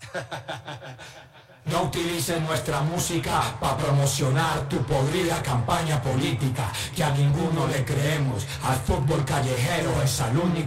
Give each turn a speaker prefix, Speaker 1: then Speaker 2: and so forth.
Speaker 1: No utilices nuestra música para promocionar tu podrida campaña política, que a ninguno le creemos. Al fútbol callejero es al único